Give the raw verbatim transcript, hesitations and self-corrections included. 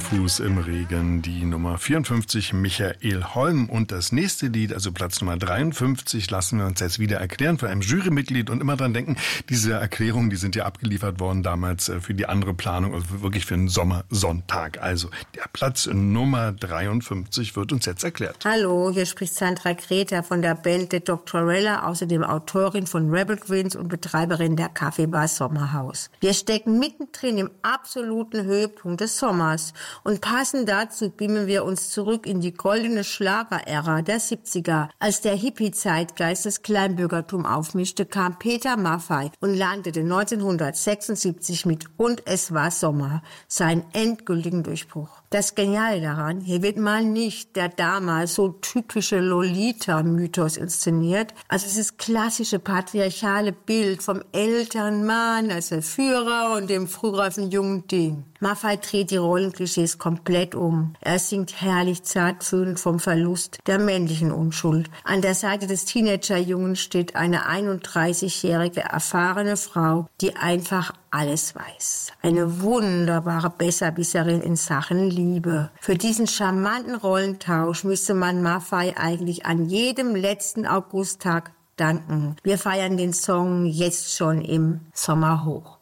Barfuß im Regen, die Nummer vierundfünfzig, Michael Holm. Und das nächste Lied, also Platz Nummer dreiundfünfzig, lassen wir uns jetzt wieder erklären von einem Jurymitglied. Und immer dran denken, diese Erklärungen, die sind ja abgeliefert worden damals für die andere Planung, also wirklich für einen Sommersonntag. Also der Platz Nummer dreiundfünfzig wird uns jetzt erklärt. Hallo, hier spricht Sandra Greta von der Band The Doctorella, außerdem Autorin von Rebel Queens und Betreiberin der Kaffeebar Sommerhaus. Wir stecken mittendrin im absoluten Höhepunkt des Sommers und passend dazu beamen wir uns zurück in die goldene Schlagerära der siebziger. Als der Hippie-Zeitgeist das Kleinbürgertum aufmischte, kam Peter Maffay und landete neunzehnhundertsechsundsiebzig mit Und es war Sommer seinen endgültigen Durchbruch. Das Geniale daran, hier wird mal nicht der damals so typische Lolita-Mythos inszeniert, also dieses klassische patriarchale Bild vom Elternmann als der Führer und dem frühreifen jungen Ding. Maffay dreht die Rollenklischees komplett um. Er singt herrlich zartfühlend vom Verlust der männlichen Unschuld. An der Seite des Teenagerjungen steht eine einunddreißigjährige erfahrene Frau, die einfach alles weiß. Eine wunderbare Besserwisserin in Sachen Liebe. Für diesen charmanten Rollentausch müsste man Maffay eigentlich an jedem letzten Augusttag danken. Wir feiern den Song jetzt schon im Sommer hoch.